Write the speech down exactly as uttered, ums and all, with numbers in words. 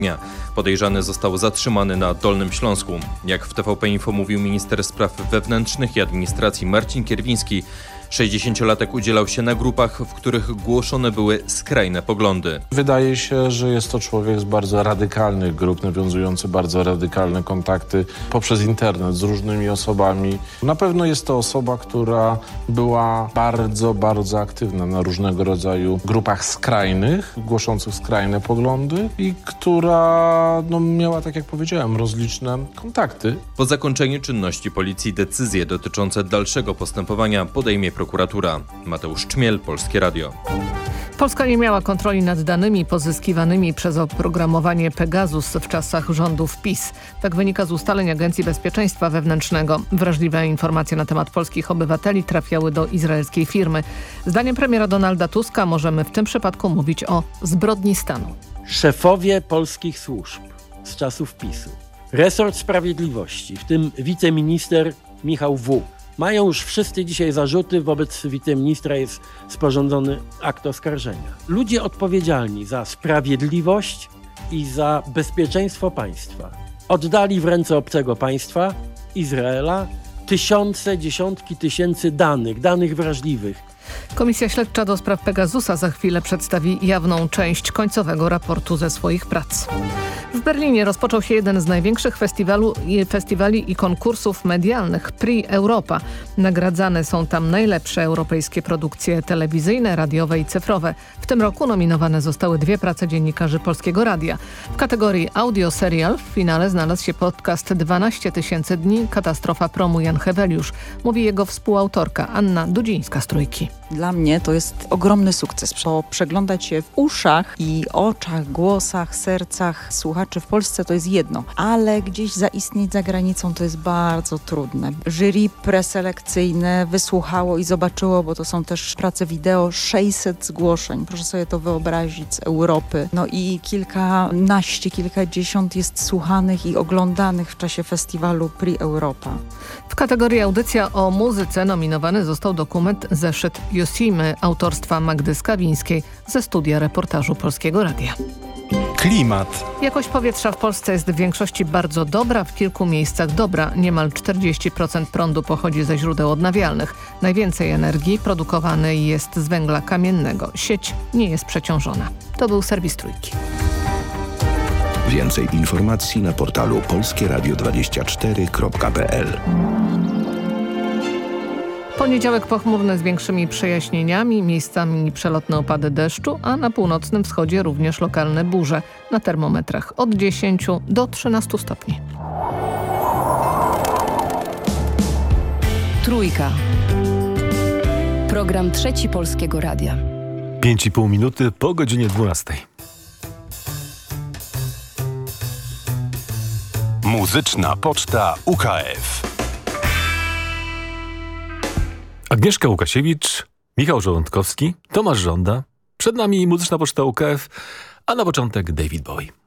Podejrzany został zatrzymany na Dolnym Śląsku. Jak w T V P Info mówił minister spraw wewnętrznych i administracji Marcin Kierwiński, sześćdziesięciolatek udzielał się na grupach, w których głoszone były skrajne poglądy. Wydaje się, że jest to człowiek z bardzo radykalnych grup, nawiązujący bardzo radykalne kontakty poprzez internet z różnymi osobami. Na pewno jest to osoba, która była bardzo, bardzo aktywna na różnego rodzaju grupach skrajnych, głoszących skrajne poglądy i która no, miała, tak jak powiedziałem, rozliczne kontakty. Po zakończeniu czynności policji decyzje dotyczące dalszego postępowania podejmie prokuratura. Mateusz Czmiel, Polskie Radio. Polska nie miała kontroli nad danymi pozyskiwanymi przez oprogramowanie Pegasus w czasach rządów PiS. Tak wynika z ustaleń Agencji Bezpieczeństwa Wewnętrznego. Wrażliwe informacje na temat polskich obywateli trafiały do izraelskiej firmy. Zdaniem premiera Donalda Tuska możemy w tym przypadku mówić o zbrodni stanu. Szefowie polskich służb z czasów PiSu, resort sprawiedliwości, w tym wiceminister Michał W., mają już wszyscy dzisiaj zarzuty, wobec wiceministra jest sporządzony akt oskarżenia. Ludzie odpowiedzialni za sprawiedliwość i za bezpieczeństwo państwa oddali w ręce obcego państwa, Izraela, tysiące, dziesiątki tysięcy danych, danych wrażliwych. Komisja Śledcza do spraw Pegasusa za chwilę przedstawi jawną część końcowego raportu ze swoich prac. W Berlinie rozpoczął się jeden z największych festiwalu, festiwali i konkursów medialnych, Prix Europa. Nagradzane są tam najlepsze europejskie produkcje telewizyjne, radiowe i cyfrowe. W tym roku nominowane zostały dwie prace dziennikarzy Polskiego Radia. W kategorii audio serial w finale znalazł się podcast dwanaście tysięcy dni, katastrofa promu Jan Heweliusz. Mówi jego współautorka Anna Dudzińska z Trójki. Dla mnie to jest ogromny sukces. Bo przeglądać się w uszach i oczach, głosach, sercach słuchaczy w Polsce to jest jedno, ale gdzieś zaistnieć za granicą to jest bardzo trudne. Jury preselekcyjne wysłuchało i zobaczyło, bo to są też prace wideo, sześćset zgłoszeń. Proszę sobie to wyobrazić z Europy. No i kilkanaście, kilkadziesiąt jest słuchanych i oglądanych w czasie festiwalu Prix Europa. W kategorii audycja o muzyce nominowany został dokument Zeszyt Josimy autorstwa Magdy Skawińskiej ze studia reportażu Polskiego Radia. Klimat. Jakość powietrza w Polsce jest w większości bardzo dobra, w kilku miejscach dobra. Niemal czterdzieści procent prądu pochodzi ze źródeł odnawialnych. Najwięcej energii produkowanej jest z węgla kamiennego. Sieć nie jest przeciążona. To był serwis Trójki. Więcej informacji na portalu polskie radio dwadzieścia cztery kropka p l. Poniedziałek pochmurny z większymi przejaśnieniami, miejscami przelotne opady deszczu, a na północnym wschodzie również lokalne burze. Na termometrach od dziesięciu do trzynastu stopni. Trójka. Program Trzeci Polskiego Radia. Pięć i pół minuty po godzinie dwunastej. Muzyczna Poczta U K F. Agnieszka Łukasiewicz, Michał Żołądkowski, Tomasz Żąda. Przed nami Muzyczna Poczta U K F, a na początek David Bowie.